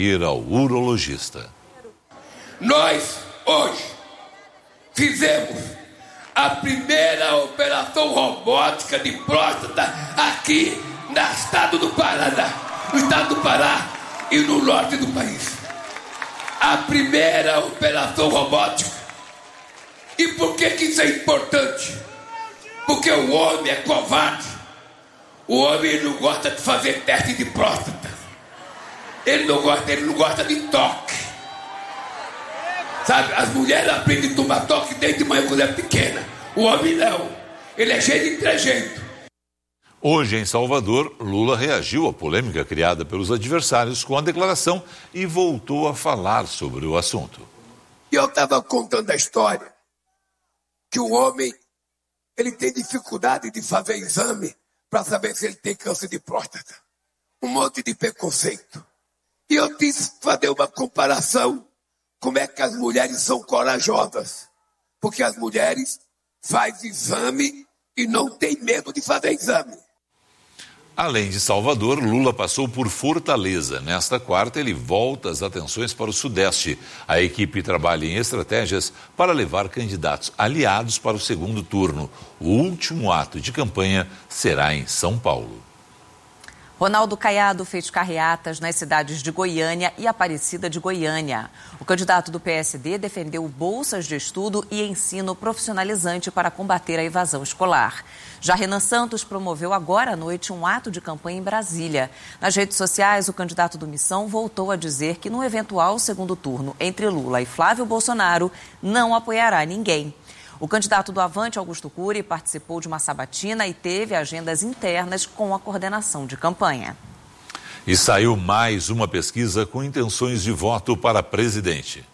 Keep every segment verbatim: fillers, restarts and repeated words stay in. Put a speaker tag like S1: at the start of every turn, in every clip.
S1: ir ao urologista.
S2: Nós, hoje, fizemos a primeira operação robótica de próstata aqui no estado do Paraná, no estado do Pará e no norte do país. A primeira operação robótica. E por que que isso é importante? Porque o homem é covarde. O homem não gosta de fazer teste de próstata. Ele não gosta, ele não gosta de toque. Sabe, as mulheres aprendem a tomar toque desde manhã quando é pequena. O homem não. Ele é cheio de trejeito.
S1: Hoje, em Salvador, Lula reagiu à polêmica criada pelos adversários com a declaração e voltou a falar sobre o assunto.
S2: E eu estava contando a história que o homem ele tem dificuldade de fazer exame para saber se ele tem câncer de próstata. Um monte de preconceito. E eu quis fazer uma comparação como é que as mulheres são corajosas. Porque as mulheres fazem exame e não têm medo de fazer exame.
S1: Além de Salvador, Lula passou por Fortaleza. Nesta quarta, ele volta as atenções para o Sudeste. A equipe trabalha em estratégias para levar candidatos aliados para o segundo turno. O último ato de campanha será em São Paulo.
S3: Ronaldo Caiado fez carreatas nas cidades de Goiânia e Aparecida de Goiânia. O candidato do P S D defendeu bolsas de estudo e ensino profissionalizante para combater a evasão escolar. Já Renan Santos promoveu agora à noite um ato de campanha em Brasília. Nas redes sociais, o candidato do Missão voltou a dizer que no eventual segundo turno entre Lula e Flávio Bolsonaro não apoiará ninguém. O candidato do Avante, Augusto Cury, participou de uma sabatina e teve agendas internas com a coordenação de campanha.
S1: E saiu mais uma pesquisa com intenções de voto para presidente.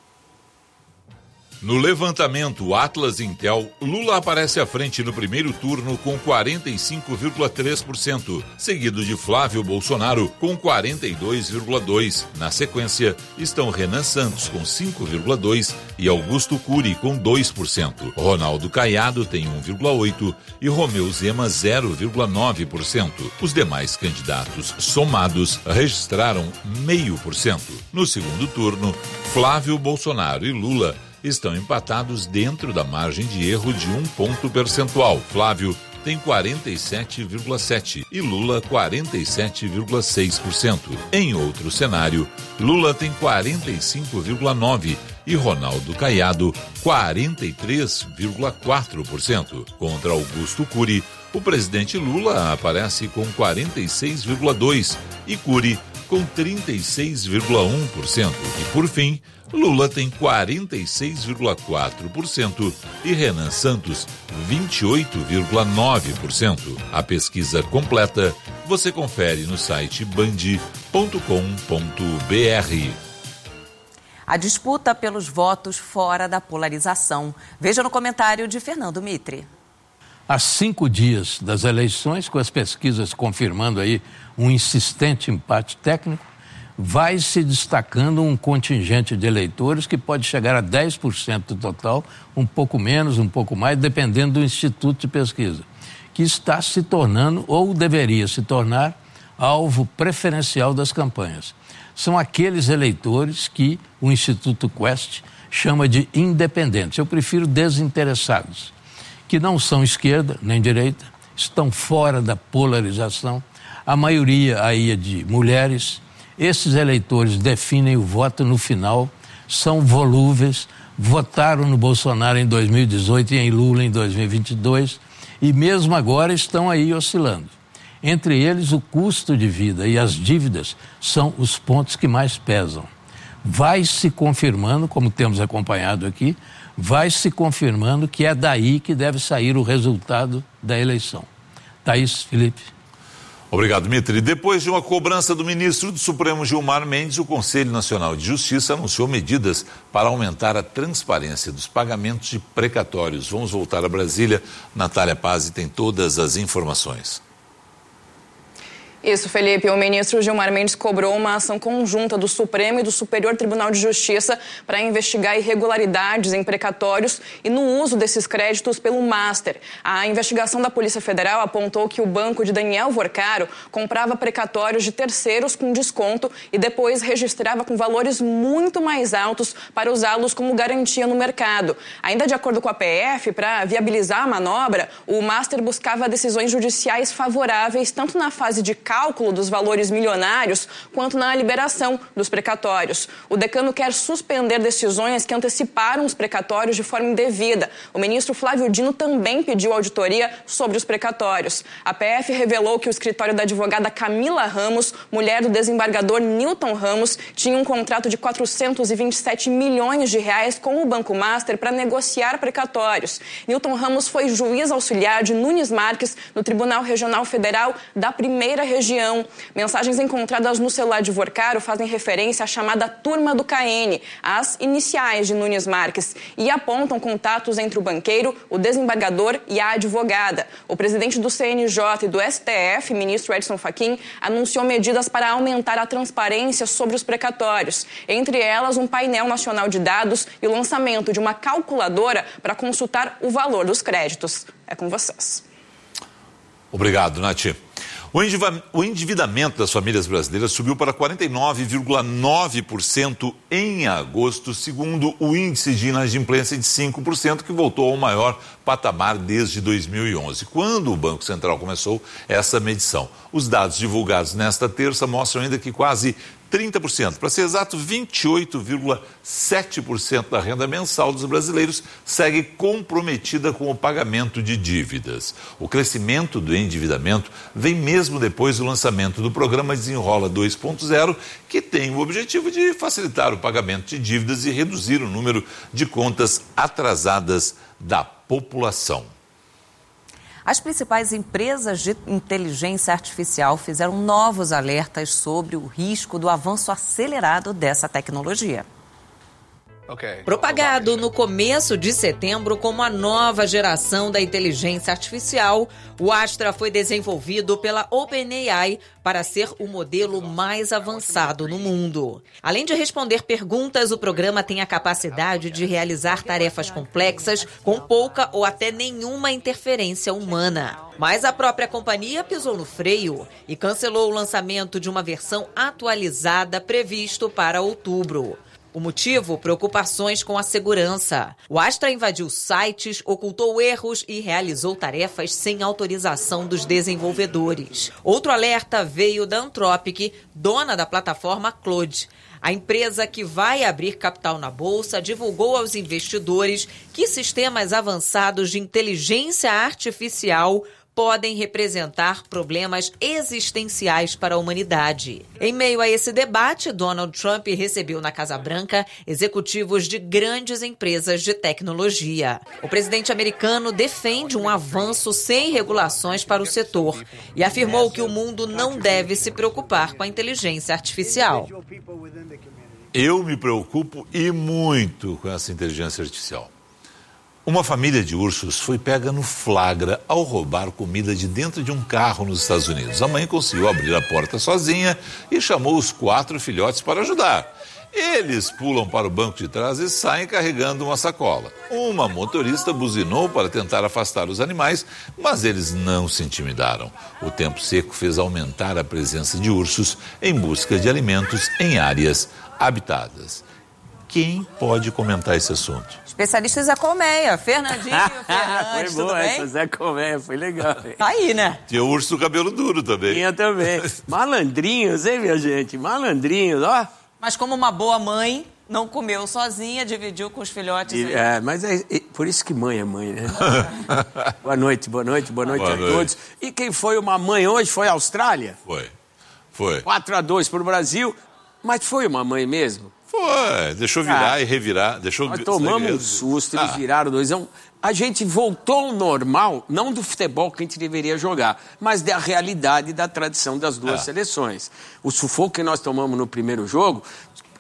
S1: No levantamento Atlas Intel, Lula aparece à frente no primeiro turno com quarenta e cinco vírgula três por cento, seguido de Flávio Bolsonaro com quarenta e dois vírgula dois por cento. Na sequência, estão Renan Santos com cinco vírgula dois por cento e Augusto Cury com dois por cento. Ronaldo Caiado tem um vírgula oito por cento e Romeu Zema zero vírgula nove por cento. Os demais candidatos somados registraram zero vírgula cinco por cento. No segundo turno, Flávio Bolsonaro e Lula estão empatados dentro da margem de erro de um ponto percentual. Flávio tem quarenta e sete vírgula sete por cento e Lula quarenta e sete vírgula seis por cento. Em outro cenário, Lula tem quarenta e cinco vírgula nove por cento e Ronaldo Caiado quarenta e três vírgula quatro por cento. Contra Augusto Cury, o presidente Lula aparece com quarenta e seis vírgula dois por cento e Cury com trinta e seis vírgula um por cento. E por fim, Lula tem quarenta e seis vírgula quatro por cento e Renan Santos vinte e oito vírgula nove por cento. A pesquisa completa você confere no site band ponto com ponto br.
S3: A disputa pelos votos fora da polarização. Veja no comentário de Fernando Mitre.
S4: Há cinco dias das eleições, com as pesquisas confirmando aí um insistente empate técnico, vai se destacando um contingente de eleitores que pode chegar a dez por cento do total, um pouco menos, um pouco mais, dependendo do Instituto de Pesquisa, que está se tornando, ou deveria se tornar, alvo preferencial das campanhas. São aqueles eleitores que o Instituto Quest chama de independentes. Eu prefiro desinteressados, que não são esquerda nem direita, estão fora da polarização, a maioria aí é de mulheres. Esses eleitores definem o voto no final, são volúveis, votaram no Bolsonaro em dois mil e dezoito e em Lula em dois mil e vinte e dois e mesmo agora estão aí oscilando. Entre eles, o custo de vida e as dívidas são os pontos que mais pesam. Vai se confirmando, como temos acompanhado aqui, vai se confirmando que é daí que deve sair o resultado da eleição. Thaís, Felipe.
S1: Obrigado, Mitre. Depois de uma cobrança do ministro do Supremo Gilmar Mendes, o Conselho Nacional de Justiça anunciou medidas para aumentar a transparência dos pagamentos de precatórios. Vamos voltar a Brasília. Natália Pazzi tem todas as informações.
S5: Isso, Felipe. O ministro Gilmar Mendes cobrou uma ação conjunta do Supremo e do Superior Tribunal de Justiça para investigar irregularidades em precatórios e no uso desses créditos pelo Master. A investigação da Polícia Federal apontou que o banco de Daniel Vorcaro comprava precatórios de terceiros com desconto e depois registrava com valores muito mais altos para usá-los como garantia no mercado. Ainda de acordo com a P F, para viabilizar a manobra, o Master buscava decisões judiciais favoráveis tanto na fase de cálculo dos valores milionários quanto na liberação dos precatórios. O decano quer suspender decisões que anteciparam os precatórios de forma indevida. O ministro Flávio Dino também pediu auditoria sobre os precatórios. A P F revelou que o escritório da advogada Camila Ramos, mulher do desembargador Newton Ramos, tinha um contrato de quatrocentos e vinte e sete milhões de reais com o Banco Master para negociar precatórios. Newton Ramos foi juiz auxiliar de Nunes Marques no Tribunal Regional Federal da Primeira Região. Região. Mensagens encontradas no celular de Vorcaro fazem referência à chamada Turma do K N, as iniciais de Nunes Marques, e apontam contatos entre o banqueiro, o desembargador e a advogada. O presidente do C N J e do S T F, ministro Edson Fachin, anunciou medidas para aumentar a transparência sobre os precatórios, entre elas um painel nacional de dados e o lançamento de uma calculadora para consultar o valor dos créditos. É com vocês.
S1: Obrigado, Nath. O endividamento das famílias brasileiras subiu para quarenta e nove vírgula nove por cento em agosto, segundo o índice de inadimplência de cinco por cento, que voltou ao maior patamar desde dois mil e onze, quando o Banco Central começou essa medição. Os dados divulgados nesta terça mostram ainda que quase trinta por cento, para ser exato, vinte e oito vírgula sete por cento da renda mensal dos brasileiros segue comprometida com o pagamento de dívidas. O crescimento do endividamento vem mesmo depois do lançamento do programa Desenrola dois ponto zero, que tem o objetivo de facilitar o pagamento de dívidas e reduzir o número de contas atrasadas da população.
S3: As principais empresas de inteligência artificial fizeram novos alertas sobre o risco do avanço acelerado dessa tecnologia. Propagado no começo de setembro como a nova geração da inteligência artificial, o Astra foi desenvolvido pela OpenAI para ser o modelo mais avançado no mundo. Além de responder perguntas, o programa tem a capacidade de realizar tarefas complexas com pouca ou até nenhuma interferência humana. Mas a própria companhia pisou no freio e cancelou o lançamento de uma versão atualizada previsto para outubro. O motivo? Preocupações com a segurança. O Astra invadiu sites, ocultou erros e realizou tarefas sem autorização dos desenvolvedores. Outro alerta veio da Anthropic, dona da plataforma Claude. A empresa, que vai abrir capital na bolsa, divulgou aos investidores que sistemas avançados de inteligência artificial podem representar problemas existenciais para a humanidade. Em meio a esse debate, Donald Trump recebeu na Casa Branca executivos de grandes empresas de tecnologia. O presidente americano defende um avanço sem regulações para o setor e afirmou que o mundo não deve se preocupar com a inteligência artificial.
S1: Eu me preocupo e muito com essa inteligência artificial. Uma família de ursos foi pega no flagra ao roubar comida de dentro de um carro nos Estados Unidos. A mãe conseguiu abrir a porta sozinha e chamou os quatro filhotes para ajudar. Eles pulam para o banco de trás e saem carregando uma sacola. Uma motorista buzinou para tentar afastar os animais, mas eles não se intimidaram. O tempo seco fez aumentar a presença de ursos em busca de alimentos em áreas habitadas. Quem pode comentar esse assunto?
S3: Especialista Zé Colmeia, Fernandinho, Fernandes,
S6: foi boa
S3: tudo bem?
S6: essa Zé Colmeia, foi legal.
S3: Tá aí, né?
S1: Tinha urso do cabelo duro também.
S6: Tinha também. Malandrinhos, hein, minha gente? Malandrinhos, ó.
S3: Mas como uma boa mãe, não comeu sozinha, dividiu com os filhotes.
S6: E, é, mas é, é por isso que mãe é mãe, né? Boa noite, boa noite, boa noite boa a noite. todos. E quem foi uma mãe hoje foi a Austrália?
S1: Foi, foi.
S6: quatro a dois para o Brasil, mas foi uma mãe mesmo?
S1: Foi, deixou virar ah, e revirar. Deixou
S6: nós tomamos um susto, eles ah. viraram dois. A gente voltou ao normal, não do futebol que a gente deveria jogar, mas da realidade da tradição das duas ah. seleções. O sufoco que nós tomamos no primeiro jogo,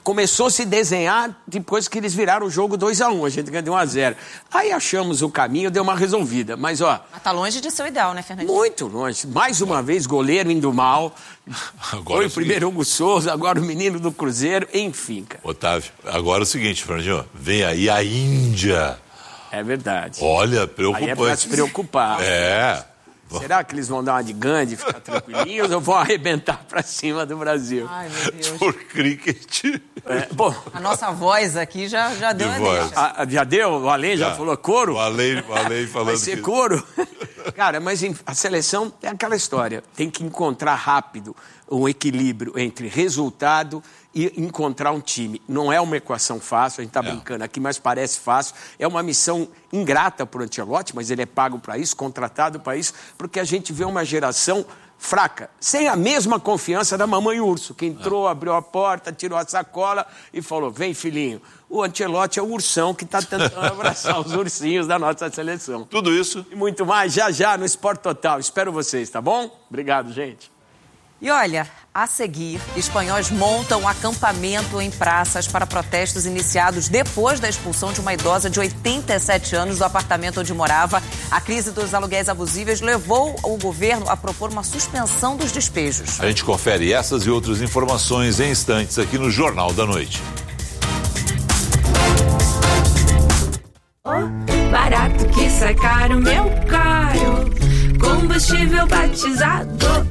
S6: começou a se desenhar depois que eles viraram o jogo dois a um, a gente ganhou de um a zero. Aí achamos o caminho, deu uma resolvida. Mas, ó...
S3: Mas tá longe de ser o ideal, né, Fernandinho?
S6: Muito longe. Mais uma vez, goleiro indo mal. Agora Foi o primeiro Hugo Souza, agora o menino do Cruzeiro, enfim, cara.
S1: Otávio, agora é o seguinte, Fernandinho, vem aí a Índia.
S6: É verdade.
S1: Olha, preocupante.
S6: Aí é pra se preocupar.
S1: É...
S6: Será que eles vão dar uma de Gandhi e ficar tranquilinhos ou vão arrebentar pra cima do Brasil?
S3: Ai, meu Deus.
S1: Por cricket.
S6: É, bom,
S3: a nossa voz aqui já, já deu
S1: de
S3: a
S1: voz.
S3: deixa.
S6: A, já deu? O Ale já, já falou couro?
S1: O Ale, o Ale falando
S6: Vai ser
S1: que...
S6: couro? Cara, mas a seleção é aquela história. Tem que encontrar rápido um equilíbrio entre resultado e encontrar um time. Não é uma equação fácil, a gente está é. brincando aqui, mas parece fácil. É uma missão ingrata para o Ancelotti, mas ele é pago para isso, contratado para isso, porque a gente vê uma geração fraca, sem a mesma confiança da mamãe urso, que entrou, é. abriu a porta, tirou a sacola e falou, vem filhinho. O Ancelotti é o ursão que está tentando abraçar os ursinhos da nossa seleção.
S1: Tudo isso
S6: e muito mais já já no Esporte Total. Espero vocês, tá bom? Obrigado, gente.
S3: E olha, a seguir, espanhóis montam acampamento em praças para protestos iniciados depois da expulsão de uma idosa de oitenta e sete anos do apartamento onde morava. A crise dos aluguéis abusíveis levou o governo a propor uma suspensão dos despejos.
S1: A gente confere essas e outras informações em instantes aqui no Jornal da Noite.
S7: Oh, barato que sai caro, meu caro. Combustível batizado.